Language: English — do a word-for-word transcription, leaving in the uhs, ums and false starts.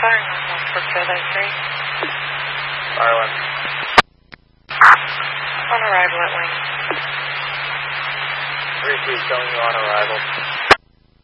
firing on one for Field A three. Arlen. On arrival at Wing. three two, showing you on arrival.